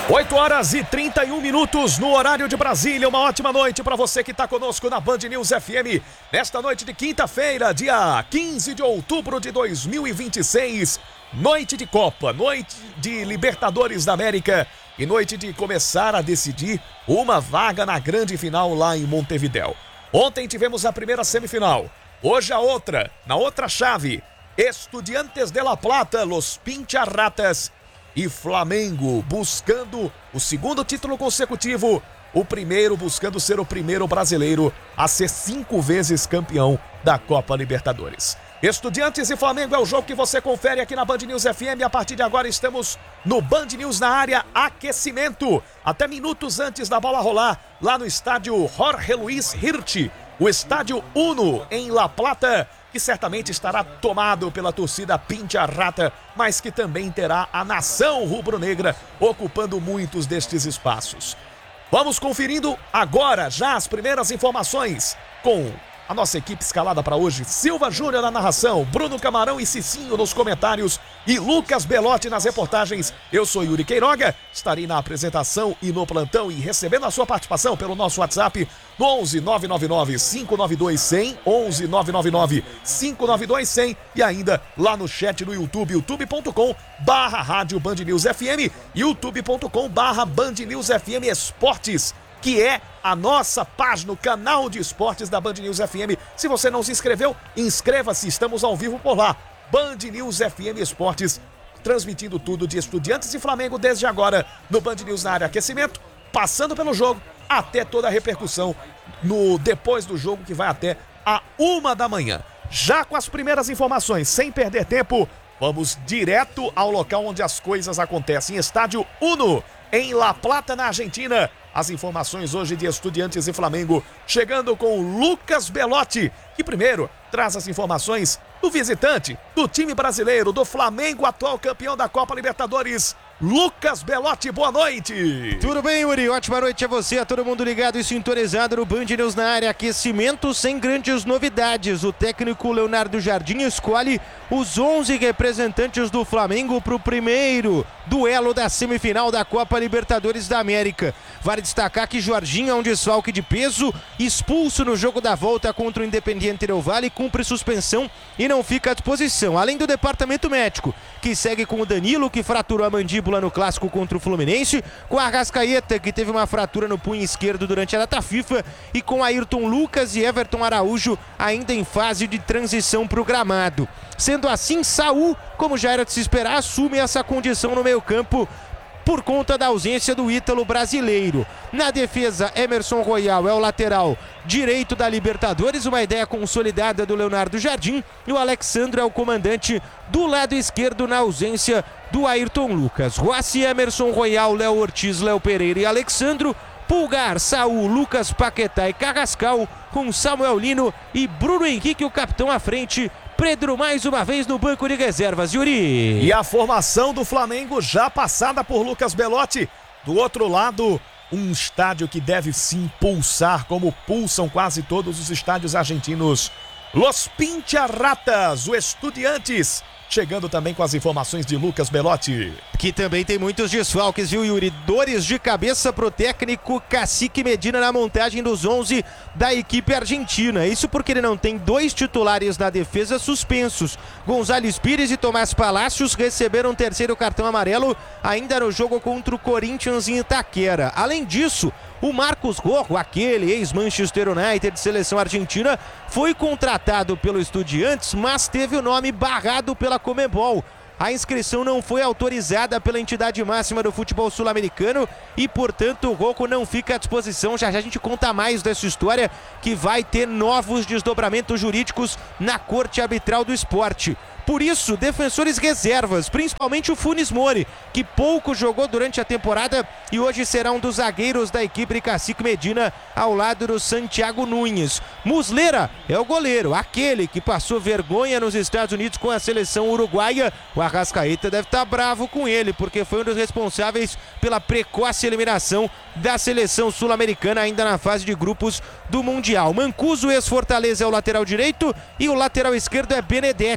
8h31 no horário de Brasília. Uma ótima noite para você que está conosco na Band News FM. Nesta noite de quinta-feira, dia 15 de outubro de 2026. Noite de Copa, noite de Libertadores da América e noite de começar a decidir uma vaga na grande final lá em Montevidéu. Ontem tivemos a primeira semifinal, hoje a outra, na outra chave. Estudiantes de La Plata, Los Pincharratas e Flamengo buscando o segundo título consecutivo, o primeiro buscando ser o primeiro brasileiro a ser 5 vezes campeão da Copa Libertadores. Estudiantes e Flamengo é o jogo que você confere aqui na Band News FM. A partir de agora estamos no Band News na área aquecimento, até minutos antes da bola rolar, lá no estádio Jorge Luis Hirte, o estádio Uno em La Plata, que certamente estará tomado pela torcida Pincharrata, mas que também terá a nação rubro-negra ocupando muitos destes espaços. Vamos conferindo agora já as primeiras informações com a nossa equipe escalada para hoje: Silva Júnior na narração, Bruno Camarão e Cicinho nos comentários e Lucas Belotti nas reportagens. Eu sou Yuri Queiroga, estarei na apresentação e no plantão e recebendo a sua participação pelo nosso WhatsApp no 11 999 592 100, 11 999 592 100 e ainda lá no chat no YouTube, youtube.com/Rádio Band News FM, youtube.com/Band News FM Esportes, que é a nossa página, o canal de esportes da Band News FM. Se você não se inscreveu, inscreva-se, estamos ao vivo por lá. Band News FM Esportes, transmitindo tudo de Estudiantes e Flamengo desde agora no Band News na área aquecimento, passando pelo jogo até toda a repercussão no depois do jogo, que vai até a 1 da manhã. Já com as primeiras informações, sem perder tempo, vamos direto ao local onde as coisas acontecem. Estádio Uno, em La Plata, na Argentina. As informações hoje de Estudiantes e Flamengo, chegando com o Lucas Belotti, que primeiro traz as informações do visitante, do time brasileiro, do Flamengo, atual campeão da Copa Libertadores. Lucas Belotti, boa noite. Tudo bem, Yuri? Ótima noite a você, a todo mundo ligado e sintonizado no Band News na área aquecimento, sem grandes novidades. O técnico Leonardo Jardim escolhe os 11 representantes do Flamengo para o primeiro duelo da semifinal da Copa Libertadores da América. Vale destacar que Jorginho é um desfalque de peso, expulso no jogo da volta contra o Independiente Del Valle, cumpre suspensão e não fica à disposição. Além do departamento médico, que segue com o Danilo, que fraturou a mandíbula no clássico contra o Fluminense, com a Arrascaeta, que teve uma fratura no punho esquerdo durante a data FIFA, e com Ayrton Lucas e Everton Araújo ainda em fase de transição para o gramado. Sendo assim, Saul, como já era de se esperar, assume essa condição no meio-campo por conta da ausência do ítalo brasileiro. Na defesa, Emerson Royal é o lateral direito da Libertadores, uma ideia consolidada do Leonardo Jardim, e o Alexandre é o comandante do lado esquerdo na ausência do Ayrton Lucas. Rossi, Emerson Royal, Léo Ortiz, Léo Pereira e Alexandro. Pulgar, Saul, Lucas Paquetá e Carrascal, com Samuel Lino e Bruno Henrique, o capitão à frente. Pedro mais uma vez no banco de reservas, Yuri. E a formação do Flamengo já passada por Lucas Belotti. Do outro lado, um estádio que deve sim pulsar, como pulsam quase todos os estádios argentinos. Los Pincharratas, o Estudiantes, chegando também com as informações de Lucas Belotti. Que também tem muitos desfalques, viu, Yuri? Dores de cabeça pro técnico Cacique Medina na montagem dos 11 da equipe argentina. Isso porque ele não tem 2 titulares na defesa suspensos. González Pires e Tomás Palacios receberam um terceiro cartão amarelo ainda no jogo contra o Corinthians em Itaquera. Além disso, o Marcos Rojo, aquele ex-Manchester United de seleção argentina, foi contratado pelo Estudiantes, mas teve o nome barrado pela Conmebol. A inscrição não foi autorizada pela entidade máxima do futebol sul-americano e, portanto, o Rojo não fica à disposição. Já já a gente conta mais dessa história, que vai ter novos desdobramentos jurídicos na Corte Arbitral do Esporte. Por isso, defensores reservas, principalmente o Funes Mori, que pouco jogou durante a temporada e hoje será um dos zagueiros da equipe de Cacique Medina, ao lado do Santiago Nunes. Muslera é o goleiro, aquele que passou vergonha nos Estados Unidos com a seleção uruguaia. O Arrascaeta deve estar bravo com ele, porque foi um dos responsáveis pela precoce eliminação da seleção sul-americana ainda na fase de grupos do Mundial. Mancuso, ex-Fortaleza, é o lateral direito e o lateral esquerdo é Benedetti.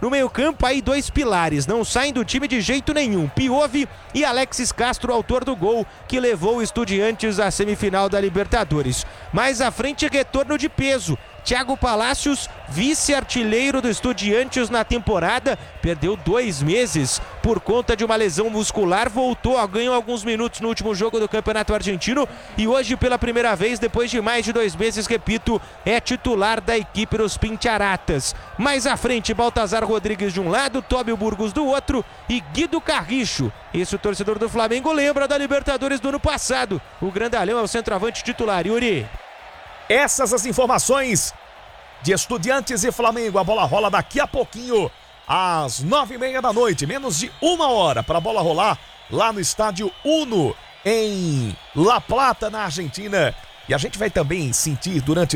No meio-campo, aí 2 pilares, não saem do time de jeito nenhum. Piove e Alexis Castro, autor do gol que levou o Estudiantes à semifinal da Libertadores. Mais à frente, retorno de peso. Thiago Palacios, vice-artilheiro do Estudiantes na temporada, perdeu 2 meses por conta de uma lesão muscular, voltou, ganhou alguns minutos no último jogo do Campeonato Argentino e hoje pela primeira vez, depois de mais de 2 meses, repito, é titular da equipe dos Pincharatas. Mais à frente, Baltazar Rodrigues de um lado, Tóbio Burgos do outro e Guido Carricho. Esse o torcedor do Flamengo lembra da Libertadores do ano passado. O grandalhão é o centroavante titular, Yuri. Essas as informações de Estudiantes e Flamengo. A bola rola daqui a pouquinho, às 9h30 da noite. Menos de 1 hora para a bola rolar lá no estádio Uno, em La Plata, na Argentina. E a gente vai também sentir durante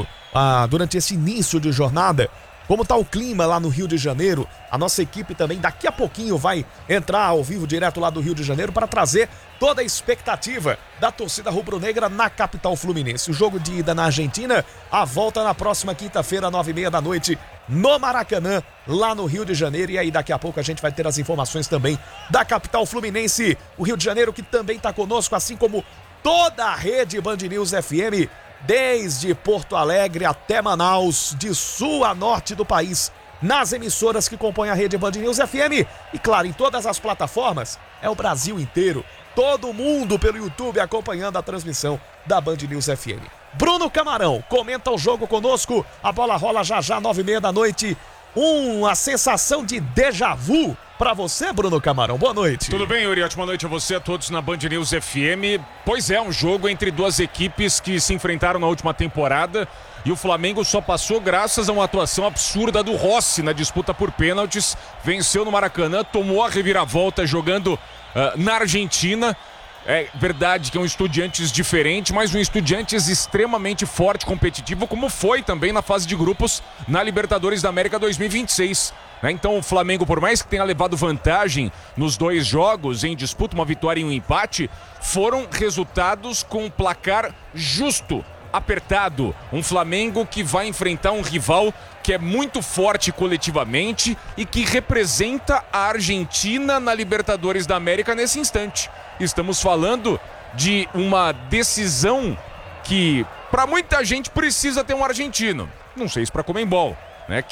esse início de jornada como está o clima lá no Rio de Janeiro. A nossa equipe também daqui a pouquinho vai entrar ao vivo direto lá do Rio de Janeiro para trazer toda a expectativa da torcida rubro-negra na capital fluminense. O jogo de ida na Argentina, a volta na próxima quinta-feira, 9h30 da noite, no Maracanã, lá no Rio de Janeiro. E aí daqui a pouco a gente vai ter as informações também da capital fluminense, o Rio de Janeiro, que também está conosco, assim como toda a rede Band News FM, desde Porto Alegre até Manaus, de sul a norte do país, nas emissoras que compõem a rede Band News FM e, claro, em todas as plataformas. É o Brasil inteiro, todo mundo pelo YouTube acompanhando a transmissão da Band News FM. Bruno Camarão comenta o jogo conosco, a bola rola já já, 9h30 da noite. Uma sensação de déjà vu pra você, Bruno Camarão. Boa noite. Tudo bem, Yuri? Ótima noite a você, a todos na Band News FM. Pois é, um jogo entre 2 equipes que se enfrentaram na última temporada e o Flamengo só passou graças a uma atuação absurda do Rossi na disputa por pênaltis. Venceu no Maracanã, tomou a reviravolta jogando na Argentina. É verdade que é um Estudiantes diferente, mas um Estudiantes extremamente forte, competitivo, como foi também na fase de grupos na Libertadores da América 2026. Então o Flamengo, por mais que tenha levado vantagem nos 2 jogos em disputa, uma vitória e um empate, foram resultados com um placar justo, apertado. Um Flamengo que vai enfrentar um rival que é muito forte coletivamente e que representa a Argentina na Libertadores da América nesse instante. Estamos falando de uma decisão que, para muita gente, precisa ter um argentino. Não sei se para Conmebol, né?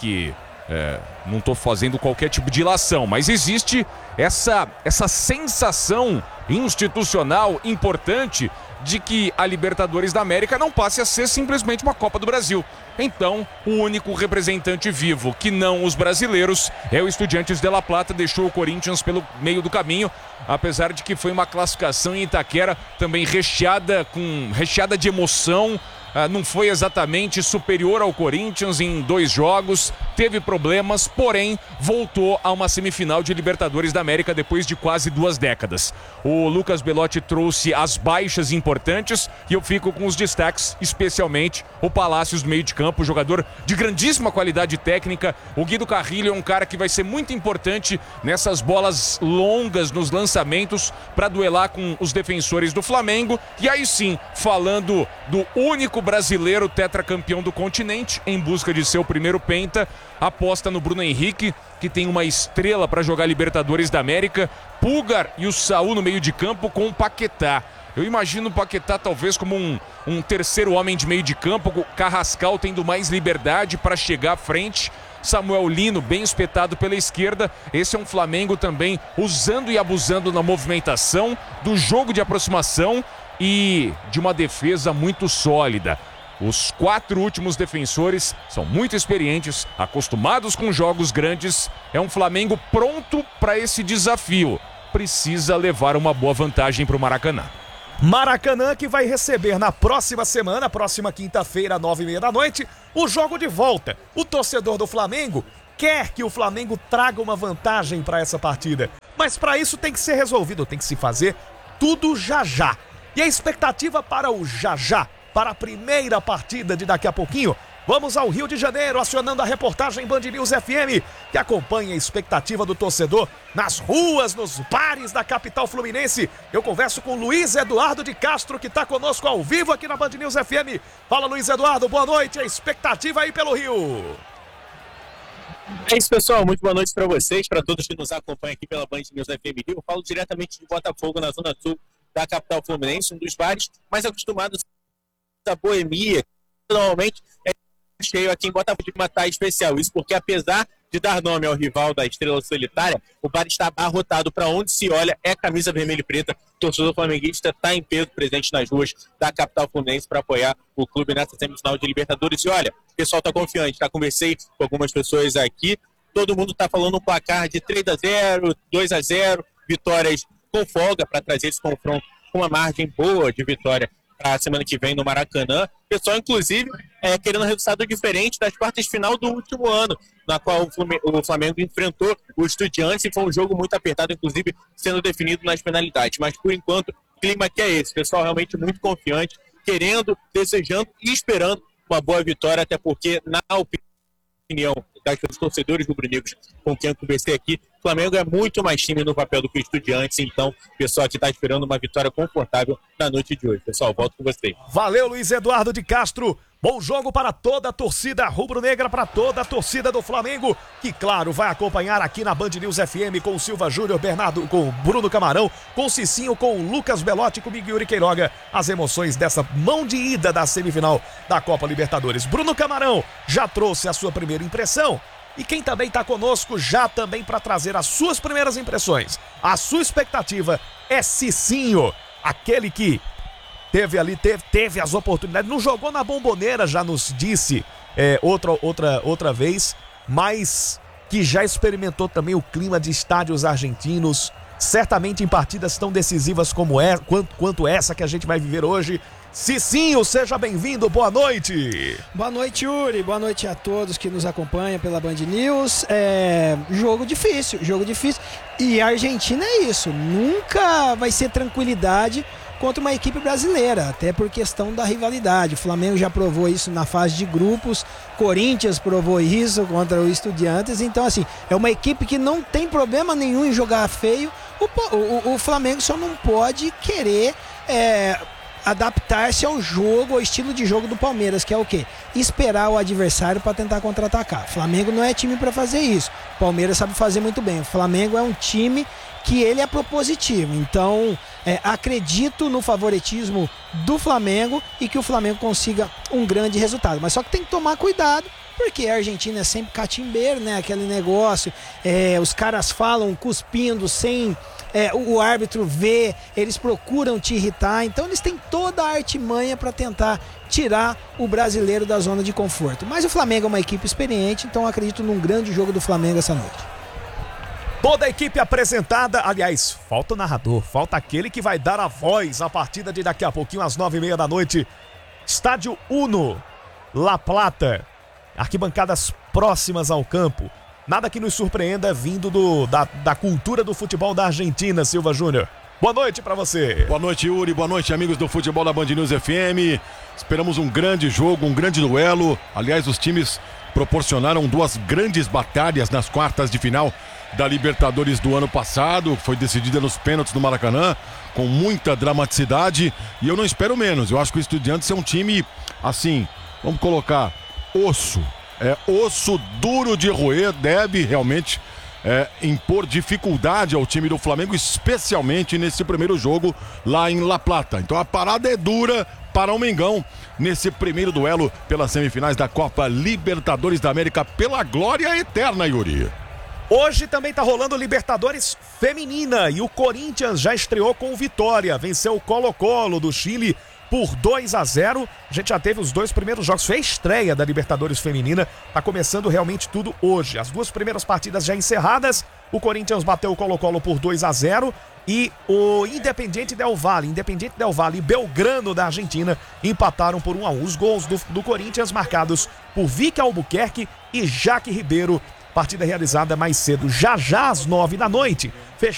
Não estou fazendo qualquer tipo de ilação, mas existe essa sensação institucional importante de que a Libertadores da América não passe a ser simplesmente uma Copa do Brasil. Então, o único representante vivo, que não os brasileiros, é o Estudiantes de La Plata. Deixou o Corinthians pelo meio do caminho, apesar de que foi uma classificação em Itaquera também recheada de emoção. Não foi exatamente superior ao Corinthians em 2 jogos, teve problemas, porém voltou a uma semifinal de Libertadores da América depois de quase 2 décadas. O Lucas Belotti trouxe as baixas importantes e eu fico com os destaques, especialmente o Palacios do meio de campo, jogador de grandíssima qualidade técnica. O Guido Carrilho é um cara que vai ser muito importante nessas bolas longas, nos lançamentos, para duelar com os defensores do Flamengo. E aí sim, falando do único brasileiro tetracampeão do continente, em busca de seu primeiro penta, aposta no Bruno Henrique, que tem uma estrela para jogar Libertadores da América, Pulgar e o Saúl no meio de campo com o Paquetá. Eu imagino o Paquetá talvez como um terceiro homem de meio de campo, o Carrascal tendo mais liberdade para chegar à frente, Samuel Lino bem espetado pela esquerda. Esse é um Flamengo também usando e abusando na movimentação, do jogo de aproximação e de uma defesa muito sólida. Os 4 últimos defensores são muito experientes, acostumados com jogos grandes. É um Flamengo pronto para esse desafio. Precisa levar uma boa vantagem para o Maracanã. Maracanã, que vai receber na próxima semana, próxima quinta-feira, 9h30 da noite, o jogo de volta. O torcedor do Flamengo quer que o Flamengo traga uma vantagem para essa partida, mas para isso tem que ser resolvido, tem que se fazer tudo já já. E a expectativa para o já já, para a primeira partida de daqui a pouquinho, vamos ao Rio de Janeiro, acionando a reportagem Band News FM, que acompanha a expectativa do torcedor nas ruas, nos bares da capital fluminense. Eu converso com Luiz Eduardo de Castro, que está conosco ao vivo aqui na Band News FM. Fala, Luiz Eduardo, boa noite, a expectativa aí pelo Rio. É isso, pessoal. Muito boa noite para vocês, para todos que nos acompanham aqui pela Band News FM Rio. Eu falo diretamente de Botafogo, na zona sul da capital fluminense, um dos bares mais acostumados da boemia. Normalmente é cheio aqui em Botafogo, de uma tarde especial. Isso porque, apesar de dar nome ao rival da Estrela Solitária, o bar está abarrotado. Para onde se olha é camisa vermelha e preta. O torcedor flamenguista está em peso presente nas ruas da capital fluminense para apoiar o clube nessa semifinal de Libertadores. E olha, o pessoal está confiante. Conversei com algumas pessoas aqui. Todo mundo está falando um placar de 3-0, 2-0, vitórias com folga para trazer esse confronto com uma margem boa de vitória para a semana que vem no Maracanã. O pessoal, inclusive, querendo um resultado diferente das quartas de final do último ano, na qual o Flamengo enfrentou o Estudiantes e foi um jogo muito apertado, inclusive sendo definido nas penalidades. Mas, por enquanto, o clima que é esse. O pessoal realmente muito confiante, querendo, desejando e esperando uma boa vitória, até porque, na opinião dos torcedores rubro-negros com quem eu conversei aqui, o Flamengo é muito mais time no papel do que o Estudiantes, então o pessoal aqui está esperando uma vitória confortável na noite de hoje. Pessoal, volto com vocês. Valeu, Luiz Eduardo de Castro. Bom jogo para toda a torcida rubro-negra, para toda a torcida do Flamengo, que, claro, vai acompanhar aqui na Band News FM com o Silva Júnior, Bernardo, com o Bruno Camarão, com o Cicinho, com o Lucas Belotti, comigo e Yuri Queiroga, as emoções dessa mão de ida da semifinal da Copa Libertadores. Bruno Camarão já trouxe a sua primeira impressão, e quem também está conosco já também para trazer as suas primeiras impressões, a sua expectativa é Cicinho, aquele que teve as oportunidades, não jogou na Bomboneira, já nos disse outra vez, mas que já experimentou também o clima de estádios argentinos, certamente em partidas tão decisivas quanto essa que a gente vai viver hoje. Cicinho, seja bem-vindo, boa noite. Boa noite, Yuri, boa noite a todos que nos acompanham pela Band News. Jogo difícil, e a Argentina é isso, nunca vai ser tranquilidade contra uma equipe brasileira, até por questão da rivalidade. O Flamengo já provou isso na fase de grupos, Corinthians provou isso contra o Estudiantes, então assim, é uma equipe que não tem problema nenhum em jogar feio. O Flamengo só não pode querer adaptar-se ao jogo, ao estilo de jogo do Palmeiras, que é o quê? Esperar o adversário para tentar contra-atacar. O Flamengo não é time para fazer isso. O Palmeiras sabe fazer muito bem. O Flamengo é um time que ele é propositivo. Então, acredito no favoritismo do Flamengo e que o Flamengo consiga um grande resultado. Mas só que tem que tomar cuidado, porque a Argentina é sempre catimbeiro, né? Aquele negócio, os caras falam cuspindo sem o árbitro ver, eles procuram te irritar, então eles têm toda a artimanha para tentar tirar o brasileiro da zona de conforto. Mas o Flamengo é uma equipe experiente, então eu acredito num grande jogo do Flamengo essa noite. Toda a equipe apresentada, aliás, falta o narrador, falta aquele que vai dar a voz à partida de daqui a pouquinho às 9h30 da noite. Estádio Uno, La Plata, arquibancadas próximas ao campo. Nada que nos surpreenda vindo da cultura do futebol da Argentina, Silva Júnior. Boa noite pra você. Boa noite, Yuri. Boa noite, amigos do futebol da Band News FM. Esperamos um grande jogo, um grande duelo. Aliás, os times proporcionaram duas grandes batalhas nas quartas de final da Libertadores do ano passado. Foi decidida nos pênaltis do Maracanã, com muita dramaticidade. E eu não espero menos. Eu acho que o Estudiantes é um time, assim, vamos colocar, osso duro de roer, deve realmente impor dificuldade ao time do Flamengo, especialmente nesse primeiro jogo lá em La Plata. Então a parada é dura para o Mengão nesse primeiro duelo pelas semifinais da Copa Libertadores da América, pela glória eterna, Yuri. Hoje também tá rolando Libertadores Feminina e o Corinthians já estreou com vitória, venceu o Colo-Colo do Chile por 2-0, a gente já teve os dois primeiros jogos, foi a estreia da Libertadores Feminina, tá começando realmente tudo hoje, as duas primeiras partidas já encerradas, o Corinthians bateu o Colo-Colo por 2-0 e o Independiente Del Valle e Belgrano da Argentina empataram por 1-1, os gols do Corinthians marcados por Vicky Albuquerque e Jaque Ribeiro, partida realizada mais cedo, já às 9 da noite,